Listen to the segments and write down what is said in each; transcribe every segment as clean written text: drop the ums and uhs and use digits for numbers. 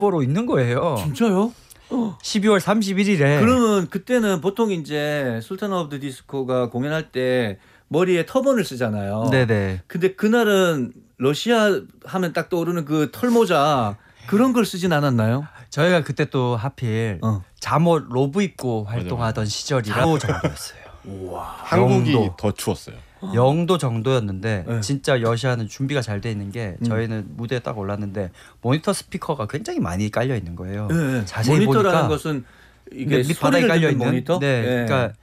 보러 있는 거예요. 진짜요? 12월 31일에. 그러면 그때는 보통 이제 술탄 오브 더 디스코가 공연할 때 머리에 터번을 쓰잖아요. 네네. 근데 그날은 러시아 하면 딱 떠오르는 그 털모자 그런 걸 쓰진 않았나요? 저희가 그때 또 하필 잠옷 로브 입고 활동하던 시절이라 정도였어요. 우와. 한국이 영도. 더 추웠어요. 0도 정도였는데 네. 진짜 러시아는 준비가 잘 돼 있는 게 저희는 무대에 딱 올랐는데 모니터 스피커가 굉장히 많이 깔려 있는 거예요. 네. 자세히 모니터라는 보니까 것은 이게 밑바닥에 깔려 있는 모니터? 네, 그러니까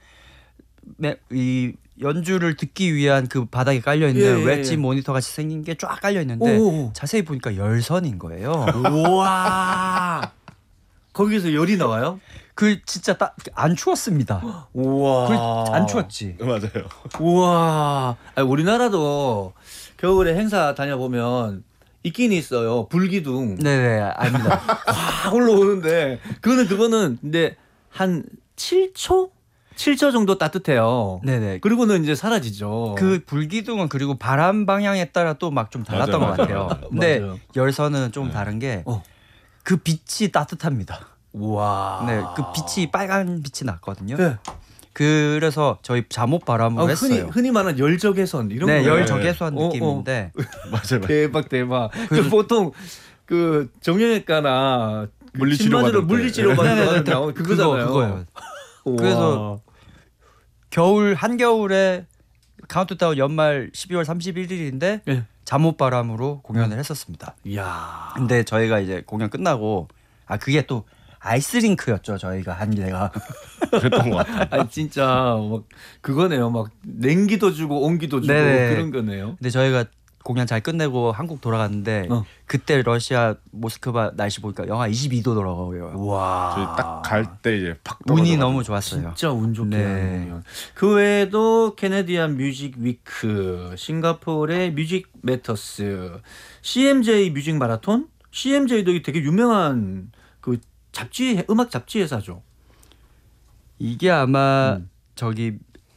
이 연주를 듣기 위한 그 바닥에 깔려 있는 웨지 모니터 같이 생긴 게 쫙 깔려 있는데 자세히 보니까 열선인 거예요. 우와. 거기서 열이 나와요? 그 진짜 딱 안 추웠습니다. 우와. 안 추웠지. 맞아요. 우와. 아니, 우리나라도 겨울에 행사 다녀보면 있긴 있어요. 불기둥. 네네 압니다. 확 올라오는데 그거는 근데 한 7초? 7초 정도 따뜻해요. 네네. 그리고는 이제 사라지죠. 그 불기둥은 그리고 바람 방향에 따라 또 막 좀 달랐던 맞아요, 것 같아요. 맞아요. 근데 맞아요. 열선은 좀 다른 게 그 빛이 따뜻합니다. 우와. 네, 그 빛이 빨간 빛이 났거든요. 네. 그래서 저희 잠옷 바람으로 했어요. 흔히 말하는 열적외선 이런 네, 거예요. 열적외선 느낌인데 맞아요. 대박. 보통 그 정형외과나 물리치료 물리치료 받는 거 그거잖아요. 그거예요. 그래서 겨울 한겨울에 카운트다운 연말 12월 31일인데 네. 잠옷 바람으로 공연을 했었습니다. 이야. 근데 저희가 이제 공연 끝나고 그게 또 아이스링크였죠. 저희가 한 데가. 그랬던 것 같아요. 아니 진짜 막 그거네요. 막 냉기도 주고 온기도 주고 네네. 그런 거네요. 근데 저희가 공연 잘 끝내고 한국 돌아갔는데 그때 러시아 모스크바 날씨 보니까 영하 22도더라고요. 와. 저희 딱 갈 때 이제 팍 운이 떨어져가지고. 너무 좋았어요. 진짜 운 좋게 네. 하는 공연. 그 외에도 캐네디안 뮤직 위크, 싱가포르의 뮤직 매터스, CMJ 뮤직 마라톤. CMJ도 되게 유명한 그 음악 잡지 회사죠. 이게 아마 저기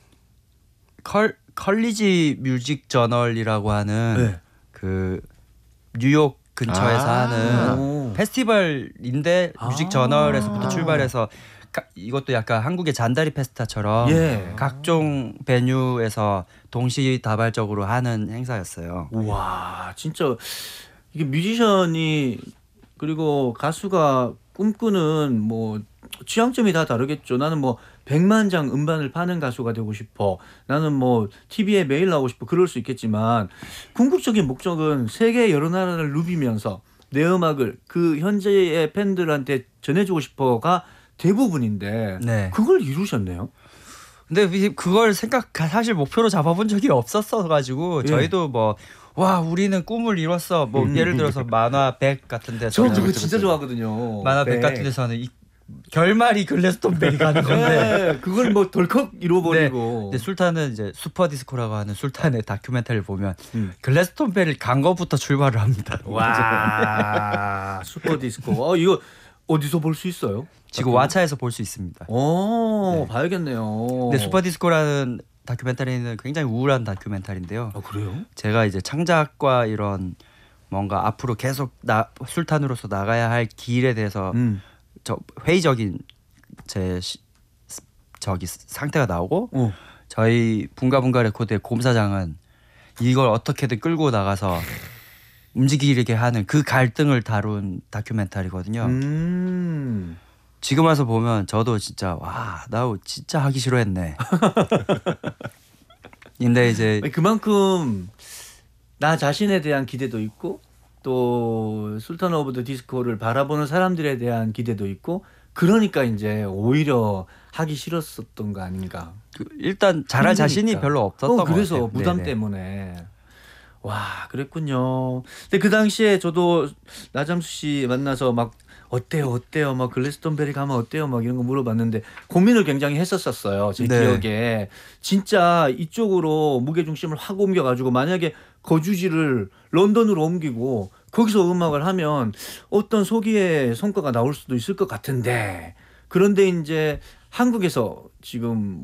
컬리지 뮤직 저널이라고 하는 그 뉴욕 근처에서 하는 페스티벌인데 뮤직 저널에서부터 출발해서 이것도 약간 한국의 잔다리 페스타처럼 각종 베뉴에서 동시다발적으로 하는 행사였어요. 우와, 진짜 이게 뮤지션이 그리고 가수가 꿈꾸는 뭐 취향점이 다 다르겠죠. 나는 뭐 100만 장 음반을 파는 가수가 되고 싶어. 나는 뭐 TV에 매일 나오고 싶어. 그럴 수 있겠지만 궁극적인 목적은 세계 여러 나라를 누비면서 내 음악을 그 현재의 팬들한테 전해주고 싶어가 대부분인데 네. 그걸 이루셨네요. 근데 그걸 사실 목표로 잡아본 적이 없었어가지고 저희도 뭐 와 우리는 꿈을 이뤘어. 뭐 예를 들어서 만화 100 같은 데서 저 그거 진짜 좋아하거든요. 만화 100 같은 데서는 이 결말이 글래스톤베리 가는 건데 네, 그걸 뭐 덜컥 이뤄버리고. 근데 술탄은 이제 슈퍼 디스코라고 하는 술탄의 다큐멘터리를 보면 글래스톤베리를 간 거부터 출발을 합니다. 와 슈퍼 디스코. 이거 어디서 볼 수 있어요? 지금 왓챠에서 볼 수 있습니다. 봐야겠네요. 근데 슈퍼 디스코라는 다큐멘터리는 굉장히 우울한 다큐멘터리인데요. 그래요? 제가 이제 창작과 이런 뭔가 앞으로 계속 술탄으로서 나가야 할 길에 대해서 저 회의적인 저기 상태가 나오고 저희 붕가붕가 레코드의 곰사장은 이걸 어떻게든 끌고 나가서 움직이게 하는 그 갈등을 다룬 다큐멘터리거든요. 지금 와서 보면 저도 진짜 나 진짜 하기 싫어했네. 근데 이제 그만큼 나 자신에 대한 기대도 있고 또 술탄 오브 더 디스코를 바라보는 사람들에 대한 기대도 있고 그러니까 이제 오히려 하기 싫었었던 거 아닌가. 일단 잘할 자신이 별로 없었던 것 같아요. 그래서 부담 네네. 때문에. 와 그랬군요. 근데 그 당시에 저도 나잠수 씨 만나서 막 어때요 막 글래스톤베리 가면 어때요 막 이런 거 물어봤는데 고민을 굉장히 했었어요. 제 기억에 진짜 이쪽으로 무게중심을 확 옮겨가지고 만약에 거주지를 런던으로 옮기고 거기서 음악을 하면 어떤 소기의 성과가 나올 수도 있을 것 같은데 그런데 이제 한국에서 지금